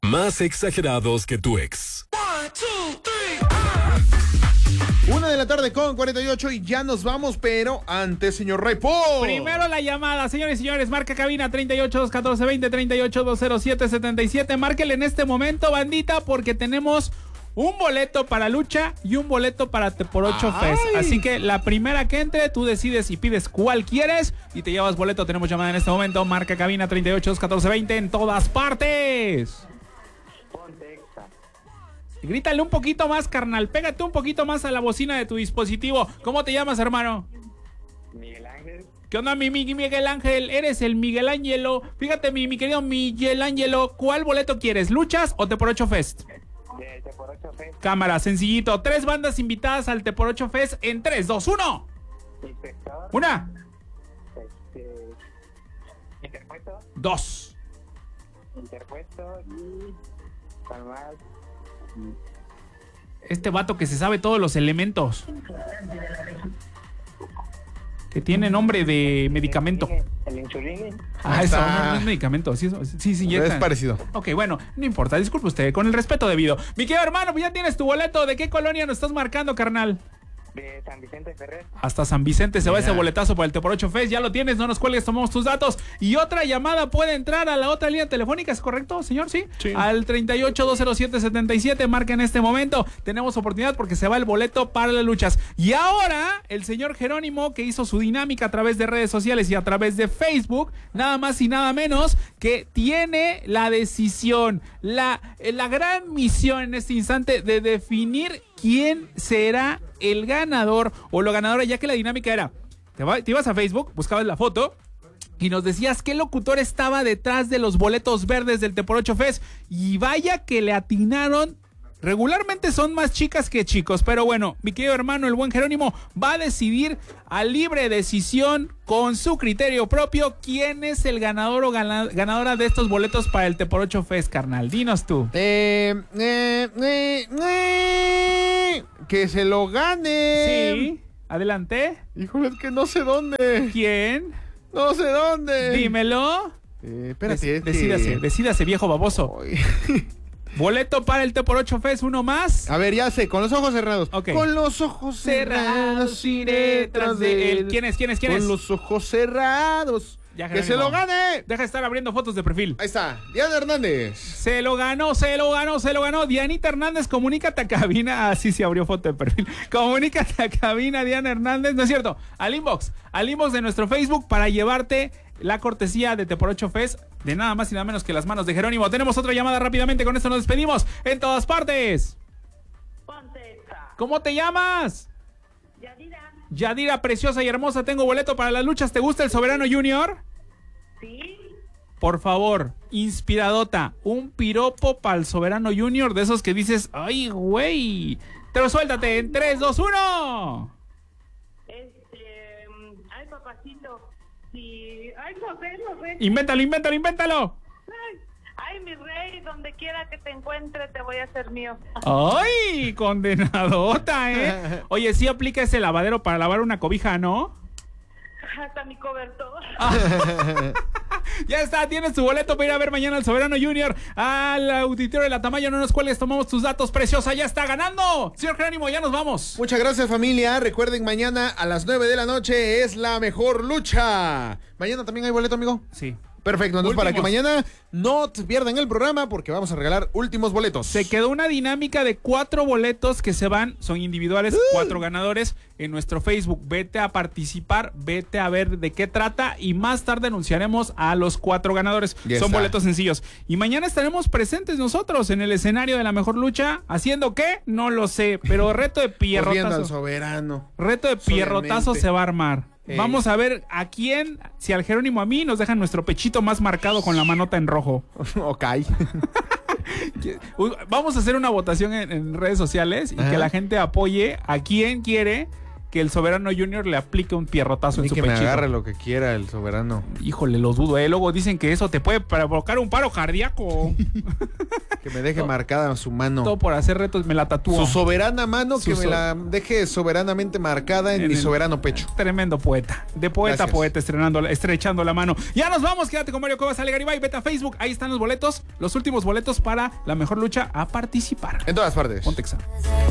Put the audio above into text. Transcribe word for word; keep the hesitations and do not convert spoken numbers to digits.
Más exagerados que tu ex. Una de la tarde con cuarenta y ocho y ya nos vamos, pero antes, señor Raipo. Primero la llamada, señores y señores, marca cabina treinta y ocho, dos catorce, veinte, treinta y ocho, dos cero siete, setenta y siete. Márquele en este momento, bandita, porque tenemos un boleto para lucha y un boleto para Te por ocho Fest. Así que la primera que entre, tú decides y pides cuál quieres y te llevas boleto. Tenemos llamada en este momento, marca cabina treinta y ocho, dos catorce, veinte en todas partes. Grítale un poquito más, carnal. Pégate un poquito más a la bocina de tu dispositivo. ¿Cómo te llamas, hermano? Miguel Ángel. ¿Qué onda, mi, mi Miguel Ángel? Eres el Miguel Ángelo. Fíjate, mi, mi querido Miguel Ángelo, ¿cuál boleto quieres? ¿Luchas o Te por ocho Fest? De Te por ocho Fest. Cámara, sencillito. Tres bandas invitadas al Te por ocho Fest en tres, dos, uno. Inspector. Una. Este, interpuesto. Dos. Interpuesto y... ¿cuál más? Este vato que se sabe todos los elementos. Que tiene nombre de medicamento. El insulín. Ah, eso no, no es medicamento. Sí, sí, sí. Es parecido. Ok, bueno, no importa. Disculpe usted, con el respeto debido. Mi querido hermano, pues ya tienes tu boleto. ¿De qué colonia nos estás marcando, carnal? De San Vicente Ferrer. Hasta San Vicente se va Mira. ese boletazo para el Te por ocho Fest. Ya lo tienes, no nos cuelgues, tomamos tus datos. Y otra llamada puede entrar a la otra línea telefónica, ¿es correcto, señor? Sí. Sí. Al treinta y ocho, dos cero siete, setenta y siete. Marca en este momento. Tenemos oportunidad porque se va el boleto para las luchas. Y ahora, el señor Jerónimo, que hizo su dinámica a través de redes sociales y a través de Facebook, nada más y nada menos que tiene la decisión, la, la gran misión en este instante de definir quién será el ganador o lo ganadora, ya que la dinámica era, te, va, te ibas a Facebook, buscabas la foto y nos decías qué locutor estaba detrás de los boletos verdes del Te por ocho Fest, y vaya que le atinaron. Regularmente son más chicas que chicos, pero bueno, mi querido hermano, el buen Jerónimo, va a decidir a libre decisión, con su criterio propio, quién es el ganador o gana, ganadora de estos boletos para el Te por ocho Fest, carnal. Dinos tú. Eh, eh, eh, eh, que se lo gane. Sí, adelante. Híjole, es que no sé dónde. ¿Quién? No sé dónde. Dímelo. Eh, espérate. Des- es que- decídase, decídase, viejo baboso. Ay. Boleto para el Te por ocho Fest, uno más. A ver, ya sé, con los ojos cerrados. Ok. Con los ojos cerrados Cerrados iré tras de él. ¿Quién es? ¿Quién es? ¿Quién es? Con los ojos cerrados. Ya, ¡Que se Jerónimo. lo gane! Deja de estar abriendo fotos de perfil. Ahí está, Diana Hernández. Se lo ganó, se lo ganó, se lo ganó. Dianita Hernández, comunícate a cabina. Ah, sí, se abrió foto de perfil. Comunícate a cabina, Diana Hernández. No es cierto, al inbox. Al inbox de nuestro Facebook para llevarte la cortesía de Te por ocho Fest de nada más y nada menos que las manos de Jerónimo. Tenemos otra llamada rápidamente. Con esto nos despedimos en todas partes. Contesta. ¿Cómo te llamas? Yadira. Yadira, preciosa y hermosa. Tengo boleto para las luchas. ¿Te gusta el Soberano Junior? Sí. Por favor, inspiradota, un piropo para el Soberano Junior, de esos que dices, ay, güey. Pero suéltate en tres, dos, uno. Este. Ay, papacito. Sí. Ay, no sé, no sé. Invéntalo, invéntalo, invéntalo. Ay, ay, mi rey, donde quiera que te encuentre, te voy a hacer mío. Ay, condenadota, ¿eh? Oye, sí aplica ese lavadero para lavar una cobija, ¿no? Hasta mi cobertor. Ya está, tienes tu boleto para ir a ver mañana al Soberano Junior, al auditorio de la Tamayo. No nos cuelgues, tomamos tus datos, preciosa. Ya está ganando. Señor Jerónimo, ya nos vamos. Muchas gracias, familia. Recuerden, mañana a las nueve de la noche es la mejor lucha. Mañana también hay boleto, amigo. Sí. Perfecto, entonces para que Últimos. mañana no te pierdan el programa porque vamos a regalar últimos boletos. Se quedó una dinámica de cuatro boletos que se van, son individuales, uh. cuatro ganadores en nuestro Facebook. Vete a participar, vete a ver de qué trata y más tarde anunciaremos a los cuatro ganadores. Ya son está. boletos sencillos. Y mañana estaremos presentes nosotros en el escenario de la mejor lucha. ¿Haciendo qué? No lo sé, pero reto de Corriendo al pierrotazo. soberano. Reto de pierrotazo Solemnemente. se va a armar. Ey. Vamos a ver a quién, si al Jerónimo a mí, nos dejan nuestro pechito más marcado con la manota en rojo. Ok. Vamos a hacer una votación en, en redes sociales y Ajá. que la gente apoye a quien quiere que que el Soberano Junior le aplique un pierrotazo en Y su que me pechito. agarre lo que quiera el Soberano. Híjole, lo dudo, ¿eh? Luego dicen que eso te puede provocar un paro cardíaco. Que me deje Todo- marcada su mano. Todo por hacer retos, me la tatúo. Su soberana mano, Su que me so- la deje soberanamente marcada en, En mi el- soberano pecho. Tremendo poeta. De poeta Gracias. a poeta, estrenando, estrechando la mano. Ya nos vamos, quédate con Mario Cuevas, Ale Garibay, vete a Facebook. Ahí están los boletos, los últimos boletos para la mejor lucha a participar. En todas partes. Ponte examen.